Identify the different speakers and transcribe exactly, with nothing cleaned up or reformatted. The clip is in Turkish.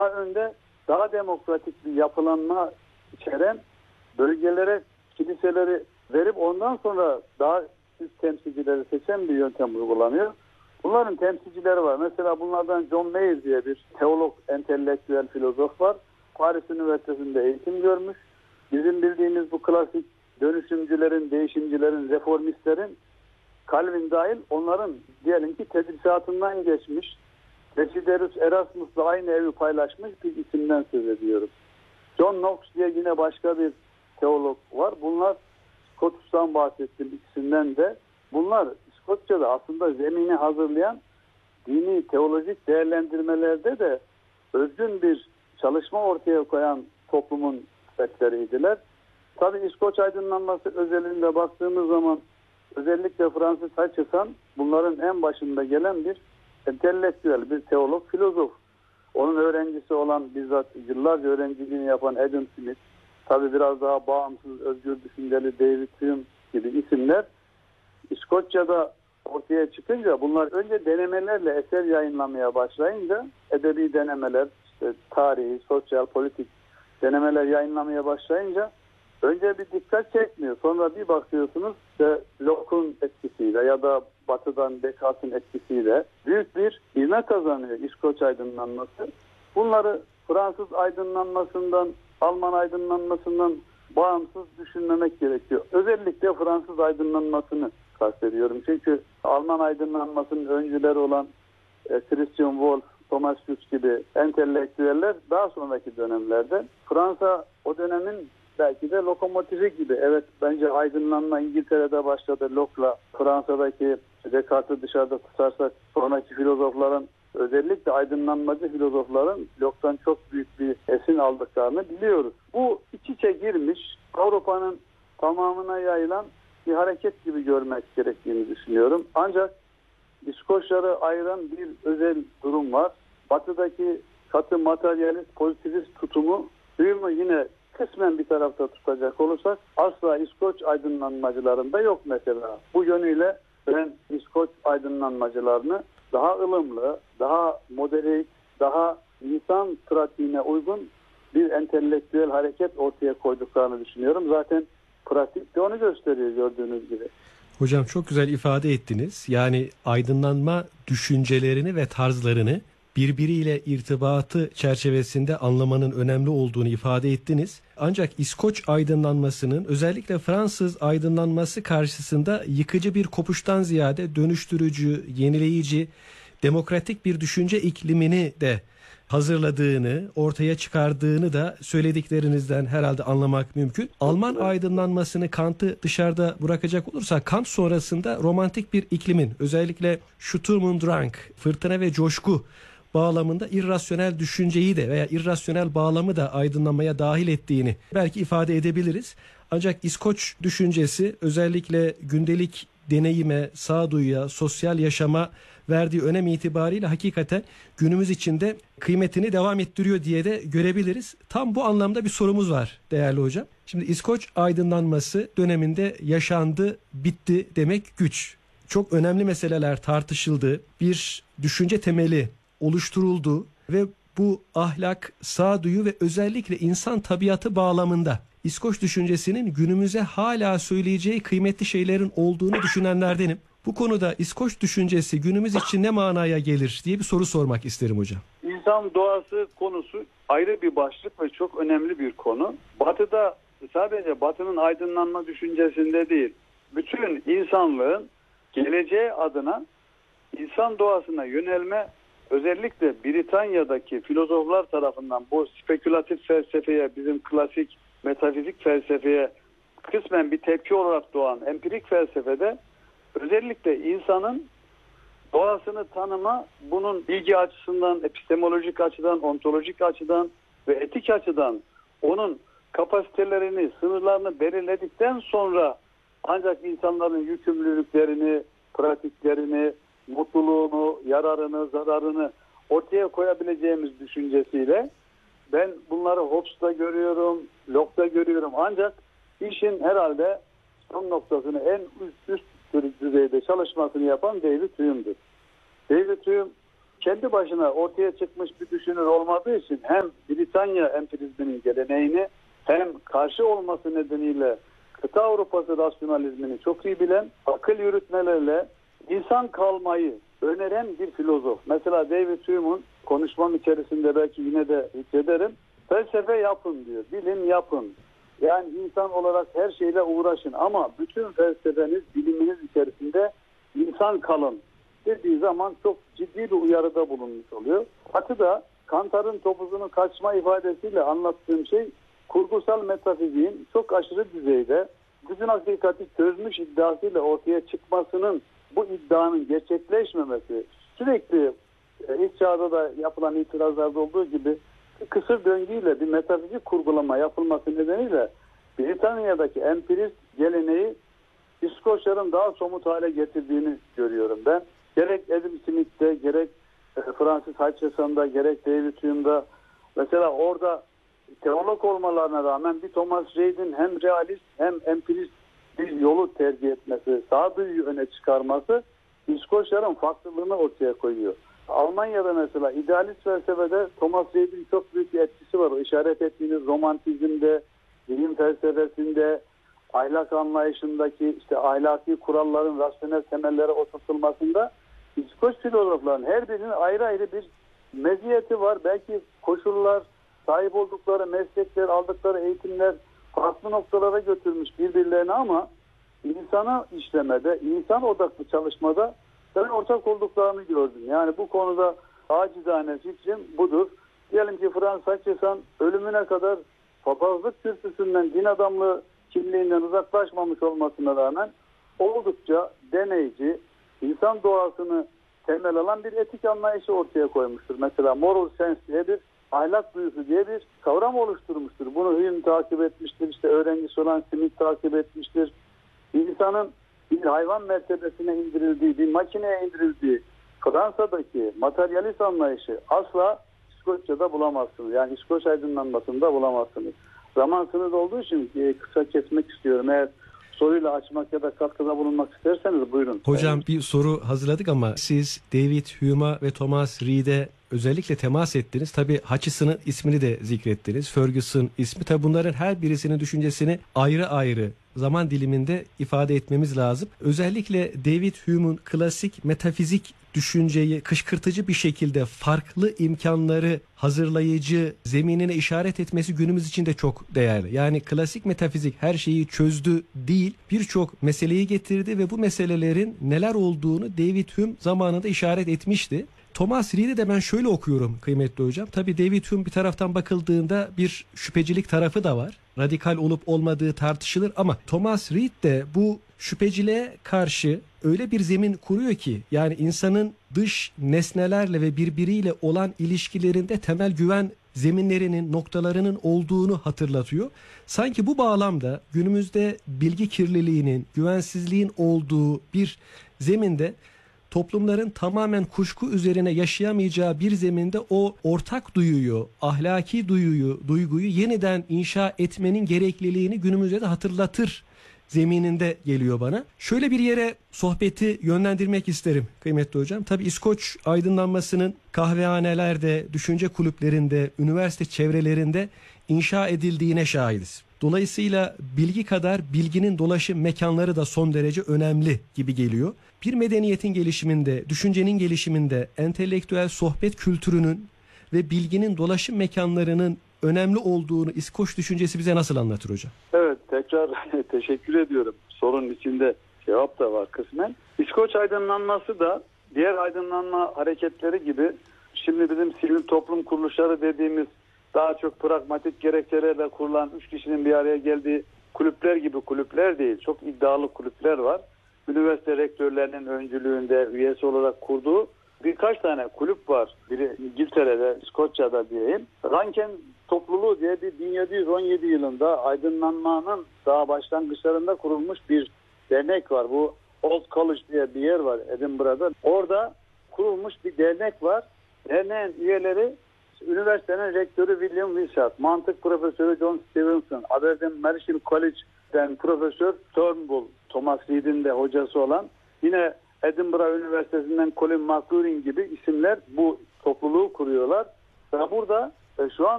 Speaker 1: daha önde daha demokratik bir yapılanma içeren bölgelere kiliseleri verip ondan sonra daha üst temsilcileri seçen bir yöntem uygulanıyor. Bunların temsilcileri var. Mesela bunlardan John Mayer diye bir teolog, entelektüel filozof var. Paris Üniversitesi'nde eğitim görmüş. Bizim bildiğimiz bu klasik dönüşümcülerin, değişimcilerin, reformistlerin, Calvin dahil onların diyelim ki tedrisatından geçmiş, Desiderius Erasmus'la aynı evi paylaşmış bir isimden söz ediyoruz. John Knox diye yine başka bir teolog var. Bunlar Scotus'tan bahsettiğim ikisinden de. Bunlar İskoçya'da aslında zemini hazırlayan dini teolojik değerlendirmelerde de özgün bir çalışma ortaya koyan toplumun fertleriydiler. Tabii İskoç aydınlanması özelinde baktığımız zaman özellikle Francis Hutcheson bunların en başında gelen bir entelektüel, bir teolog, filozof. Onun öğrencisi olan, bizzat yıllarca öğrenciliğini yapan Adam Smith, tabii biraz daha bağımsız, özgür düşünceli David Hume gibi isimler İskoçya'da ortaya çıkınca, bunlar önce denemelerle eser yayınlamaya başlayınca, edebi denemeler, işte tarihi, sosyal, politik denemeler yayınlamaya başlayınca önce bir dikkat çekmiyor. Sonra bir bakıyorsunuz işte Locke'un etkisiyle ya da Batı'dan Descartes'in etkisiyle büyük bir ivme kazanıyor İskoç aydınlanması. Bunları Fransız aydınlanmasından, Alman aydınlanmasından bağımsız düşünmemek gerekiyor. Özellikle Fransız aydınlanmasını kastediyorum. Çünkü Alman aydınlanmasının öncüleri olan e, Christian Wolff, Thomas Kuhn gibi entelektüeller daha sonraki dönemlerde, Fransa o dönemin belki de lokomotifi gibi. Evet, bence aydınlanma İngiltere'de başladı. Locke'la Fransa'daki Descartes'i dışarıda tutarsak sonraki filozofların, özellikle aydınlanmacı filozofların Locke'tan çok büyük bir esin aldıklarını biliyoruz. Bu iç içe girmiş, Avrupa'nın tamamına yayılan bir hareket gibi görmek gerektiğini düşünüyorum. Ancak İskoçları ayıran bir özel durum var. Batı'daki katı materyalist, pozitivist tutumu Hume'u yine kısmen bir tarafta tutacak olursak asla İskoç aydınlanmacılarında yok mesela. Bu yönüyle ben İskoç aydınlanmacılarını daha ılımlı, daha moderat, daha insan pratiğine uygun bir entelektüel hareket ortaya koyduklarını düşünüyorum. Zaten pratik de onu gösteriyor gördüğünüz gibi.
Speaker 2: Hocam çok güzel ifade ettiniz. Yani aydınlanma düşüncelerini ve tarzlarını birbiriyle irtibatı çerçevesinde anlamanın önemli olduğunu ifade ettiniz. Ancak İskoç aydınlanmasının özellikle Fransız aydınlanması karşısında yıkıcı bir kopuştan ziyade dönüştürücü, yenileyici, demokratik bir düşünce iklimini de hazırladığını, ortaya çıkardığını da söylediklerinizden herhalde anlamak mümkün. Alman aydınlanmasını, Kant'ı dışarıda bırakacak olursak, Kant sonrasında romantik bir iklimin, özellikle Sturm und Drang, fırtına ve coşku bağlamında irrasyonel düşünceyi de veya irrasyonel bağlamı da aydınlamaya dahil ettiğini belki ifade edebiliriz. Ancak İskoç düşüncesi özellikle gündelik deneyime, sağduyuya, sosyal yaşama verdiği önem itibariyle hakikaten günümüz içinde kıymetini devam ettiriyor diye de görebiliriz. Tam bu anlamda bir sorumuz var değerli hocam. Şimdi İskoç aydınlanması döneminde yaşandı, bitti demek güç. Çok önemli meseleler tartışıldı. Bir düşünce temeli oluşturuldu ve bu ahlak, sağduyu ve özellikle insan tabiatı bağlamında İskoç düşüncesinin günümüze hala söyleyeceği kıymetli şeylerin olduğunu düşünenlerdenim. Bu konuda İskoç düşüncesi günümüz için ne manaya gelir diye bir soru sormak isterim hocam.
Speaker 1: İnsan doğası konusu ayrı bir başlık ve çok önemli bir konu. Batı'da sadece Batı'nın aydınlanma düşüncesinde değil, bütün insanlığın geleceği adına insan doğasına yönelme, özellikle Britanya'daki filozoflar tarafından bu spekülatif felsefeye, bizim klasik metafizik felsefeye kısmen bir tepki olarak doğan empirik felsefede özellikle insanın doğasını tanıma, bunun bilgi açısından, epistemolojik açıdan, ontolojik açıdan ve etik açıdan onun kapasitelerini, sınırlarını belirledikten sonra ancak insanların yükümlülüklerini, pratiklerini, mutluluğunu, yararını, zararını ortaya koyabileceğimiz düşüncesiyle ben bunları Hobbes'ta görüyorum, Locke'da görüyorum. Ancak işin herhalde son noktasını en üst, üst düzeyde çalışmasını yapan David Hume'dur. David Hume kendi başına ortaya çıkmış bir düşünür olmadığı için hem Britanya empirizminin geleneğini hem karşı olması nedeniyle kıta Avrupası rasyonalizmini çok iyi bilen, akıl yürütmelerle insan kalmayı öneren bir filozof. Mesela David Hume'un konuşmam içerisinde belki yine de hissederim. Felsefe yapın diyor, bilim yapın. Yani insan olarak her şeyle uğraşın ama bütün felsefeniz, biliminiz içerisinde insan kalın dediği zaman çok ciddi bir uyarıda bulunmuş oluyor. Batı'da Kantar'ın topuzunu kaçma ifadesiyle anlattığım şey kurgusal metafiziğin çok aşırı düzeyde bütün hakikati çözmüş iddiasıyla ortaya çıkmasının, bu iddianın gerçekleşmemesi, sürekli ilk çağda da yapılan itirazlarda olduğu gibi bir kısır döngüyle bir metafizik kurgulama yapılması nedeniyle Britanya'daki empirist geleneği İskoçların daha somut hale getirdiğini görüyorum ben. Gerek Adam Smith'te, gerek Francis Hutcheson'da, gerek David Hume'da, mesela orada teolog olmalarına rağmen bir Thomas Reid'in hem realist hem empirist bir yolu tercih etmesi, sağduyuyu öne çıkarması İskoçların farklılığını ortaya koyuyor. Almanya'da mesela idealist felsefede Thomas Reid'in çok büyük bir etkisi var. O işaret ettiğiniz romantizmde, bilim felsefesinde, ahlak anlayışındaki işte ahlaki kuralların rasyonel temellere oturtulmasında İskoç filozofların her birinin ayrı ayrı bir meziyeti var. Belki koşullar, sahip oldukları meslekler, aldıkları eğitimler farklı noktalara götürmüş birbirlerine ama insana işlemede, insan odaklı çalışmada ben ortak olduklarını gördüm. Yani bu konuda acizane fikrim budur. Diyelim ki Francis Hutcheson ölümüne kadar papazlık kürsüsünden, din adamlığı kimliğinden uzaklaşmamış olmasına rağmen oldukça deneyici, insan doğasını temel alan bir etik anlayışı ortaya koymuştur. Mesela moral sense diye bir ahlak duyusu diye bir kavram oluşturmuştur. Bunu Hume takip etmiştir, işte öğrencisi olan Smith takip etmiştir. İnsanın bir hayvan mertebesine indirildiği, bir makineye indirildiği Fransa'daki materyalist anlayışı asla İskoçya'da bulamazsınız. Yani İskoç aydınlanmasında bulamazsınız. Zaman sınırı olduğu için kısa kesmek istiyorum. Eğer soruyla açmak ya da katkıda bulunmak isterseniz buyurun.
Speaker 2: Hocam bir soru hazırladık ama siz David Hume'a ve Thomas Reid'e özellikle temas ettiniz. Tabii Hutcheson'ın ismini de zikrettiniz. Ferguson ismi. Tabii bunların her birisinin düşüncesini ayrı ayrı zaman diliminde ifade etmemiz lazım. Özellikle David Hume'un klasik metafizik düşünceyi kışkırtıcı bir şekilde farklı imkanları hazırlayıcı zeminine işaret etmesi günümüz için de çok değerli. Yani klasik metafizik her şeyi çözdü değil, birçok meseleyi getirdi ve bu meselelerin neler olduğunu David Hume zamanında işaret etmişti. Thomas Reid'i de ben şöyle okuyorum kıymetli hocam. Tabii David Hume bir taraftan bakıldığında bir şüphecilik tarafı da var. Radikal olup olmadığı tartışılır ama Thomas Reid de bu şüpheciliğe karşı öyle bir zemin kuruyor ki yani insanın dış nesnelerle ve birbiriyle olan ilişkilerinde temel güven zeminlerinin, noktalarının olduğunu hatırlatıyor. Sanki bu bağlamda günümüzde bilgi kirliliğinin, güvensizliğin olduğu bir zeminde toplumların tamamen kuşku üzerine yaşayamayacağı bir zeminde o ortak duyuyu, ahlaki duyuyu, duyguyu yeniden inşa etmenin gerekliliğini günümüzde de hatırlatır zemininde geliyor bana. Şöyle bir yere sohbeti yönlendirmek isterim kıymetli hocam. Tabii İskoç aydınlanmasının kahvehanelerde, düşünce kulüplerinde, üniversite çevrelerinde inşa edildiğine şahidiz. Dolayısıyla bilgi kadar bilginin dolaşım mekanları da son derece önemli gibi geliyor. Bir medeniyetin gelişiminde, düşüncenin gelişiminde, entelektüel sohbet kültürünün ve bilginin dolaşım mekanlarının önemli olduğunu İskoç düşüncesi bize nasıl anlatır hocam?
Speaker 1: Evet, tekrar teşekkür ediyorum. Sorunun içinde cevap da var kısmen. İskoç aydınlanması da diğer aydınlanma hareketleri gibi şimdi bizim sivil toplum kuruluşları dediğimiz daha çok pragmatik gerekçelerle kurulan üç kişinin bir araya geldiği kulüpler gibi kulüpler değil. Çok iddialı kulüpler var. Üniversite rektörlerinin öncülüğünde üyesi olarak kurduğu birkaç tane kulüp var. Biri İngiltere'de, İskoçya'da diyeyim. Ranken topluluğu diye bir bin yedi yüz on yedi yılında aydınlanmanın daha başlangıçlarında kurulmuş bir dernek var. Bu Old College diye bir yer var Edinburgh'da. Orada kurulmuş bir dernek var. Derneğin üyeleri üniversitenin rektörü William Wishart, mantık profesörü John Stevenson, Aberdeen Marischal College'den Profesör Turnbull, Thomas Reid'in de hocası olan, yine Edinburgh Üniversitesi'nden Colin McLaurin gibi isimler bu topluluğu kuruyorlar. Ve burada e, şu an